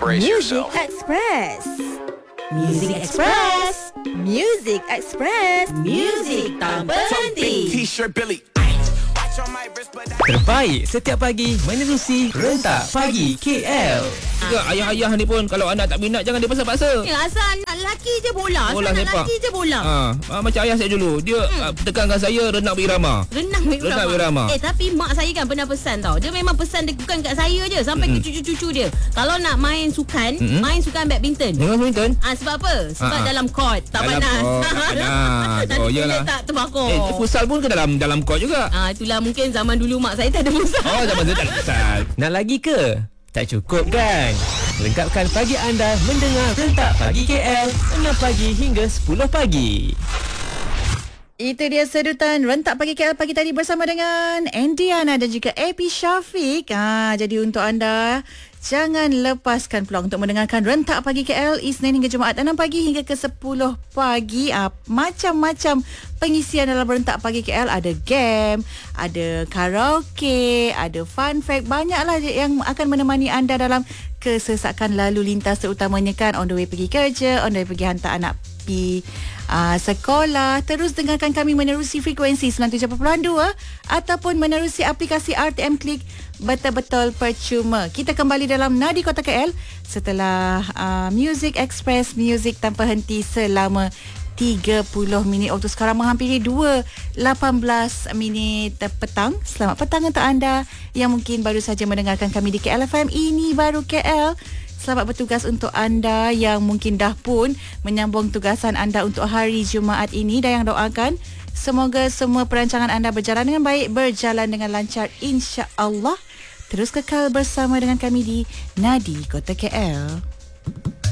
Music Express. Music Express. Music Express. Music tanpa henti. T-shirt Billy. Terbaik setiap pagi menerusi Rentak Pagi KL. Juga ayah-ayah ni pun kalau anak tak minat jangan dia paksa-paksa. Ya, asal anak lelaki je bola. Bola Asal anak sepak. lelaki je bola. Macam ayah saya dulu. Dia tekankan saya renang berirama. Renang berirama. Tapi mak saya kan pernah pesan tau. Dia memang pesan dia bukan kat saya je, sampai ke cucu-cucu dia. Kalau nak main sukan, main sukan badminton. Dengan badminton? Sebab apa? Sebab dalam court tak panas. Tak panas. Nanti kulit tak terbakar. Futsal pun ke dalam court juga. Itulah mungkin zaman dulu mak saya tak ada futsal. Zaman dulu tak ada futsal. Nak lagi ke? Tak cukup kan? Lengkapkan pagi anda mendengar Rentak Pagi KL 6 pagi hingga 10 pagi. Itu dia sedutan Rentak Pagi KL pagi tadi bersama dengan Andiana dan juga AP Syafiq. Jadi untuk anda, jangan lepaskan peluang untuk mendengarkan Rentak Pagi KL Isnin hingga Jumaat 6 pagi hingga ke 10 pagi. Macam-macam pengisian dalam Rentak Pagi KL. Ada game, ada karaoke, ada fun fact. Banyaklah yang akan menemani anda dalam kesesakan lalu lintas, terutamanya kan on the way pergi kerja, on the way pergi hantar anak pergi sekolah. Terus dengarkan kami menerusi frekuensi 97.2 ataupun menerusi aplikasi RTM Klik. Betul-betul percuma. Kita kembali dalam Nadi Kota KL setelah Music Express, Music tanpa henti selama 30 minit. Waktu sekarang menghampiri 2.18 minit petang. Selamat petang untuk anda yang mungkin baru saja mendengarkan kami di KL FM. Ini baru KL. Selamat bertugas untuk anda yang mungkin dah pun menyambung tugasan anda untuk hari Jumaat ini. Dan yang doakan semoga semua perancangan anda berjalan dengan baik, berjalan dengan lancar, insya-Allah. Terus kekal bersama dengan kami di Nadi Kota KL.